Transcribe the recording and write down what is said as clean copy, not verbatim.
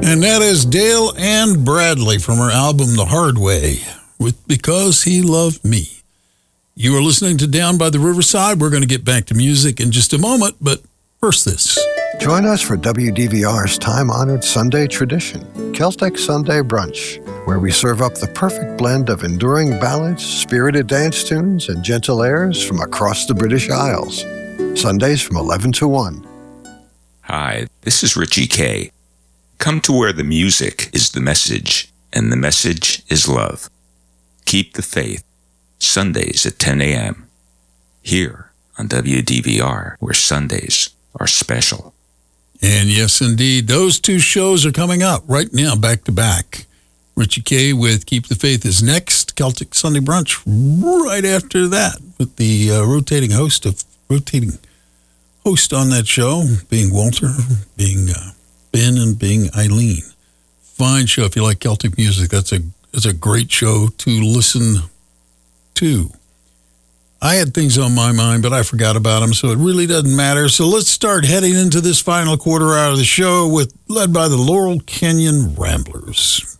And that is Dale Ann Bradley from her album The Hard Way with Because He Loved Me. You are listening to Down by the Riverside. We're going to get back to music in just a moment, but first this. Join us for WDVR's time-honored Sunday tradition, Celtic Sunday Brunch, where we serve up the perfect blend of enduring ballads, spirited dance tunes, and gentle airs from across the British Isles. Sundays from 11 to 1. Hi, this is Richie K. Come to where the music is the message, and the message is love. Keep the faith. Sundays at 10 a.m. here on WDVR, where Sundays are special. And yes, indeed, those two shows are coming up right now, back to back. Richie K with Keep the Faith is next. Celtic Sunday Brunch right after that, with the rotating host on that show, being Walter, being Ben, and being Eileen. Fine show. If you like Celtic music, that's a great show to listen to. I had things on my mind, but I forgot about them, so it really doesn't matter. So let's start heading into this final quarter hour of the show led by the Laurel Canyon Ramblers.